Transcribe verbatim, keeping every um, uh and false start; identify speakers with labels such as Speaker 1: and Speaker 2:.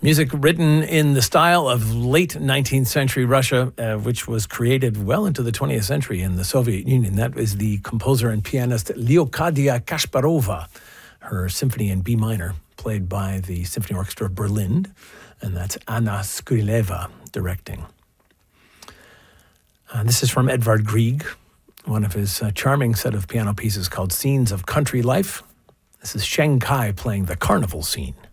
Speaker 1: Music written in the style of late nineteenth century Russia, uh, which was created well into the twentieth century in the Soviet Union. That is the composer and pianist Leocadia Kasparova. Her symphony in B minor, played by the Symphony Orchestra of Berlin, and that's Anna Skrileva directing. Uh, this is from Edvard Grieg, one of his uh, charming set of piano pieces called Scenes of Country Life. This is Shanghai playing the carnival scene.